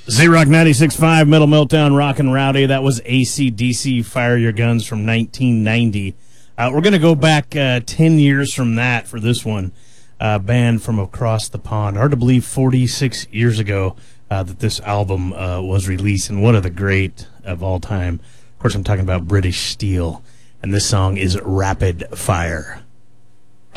Z-Rock 96.5, Metal Meltdown, Rockin' Rowdy. That was AC/DC, Fire Your Guns from 1990. We're going to go back 10 years from that for this one. Band from across the pond. Hard to believe 46 years ago that this album was released, and one of the great of all time. Of course, I'm talking about British Steel, and this song is Rapid Fire.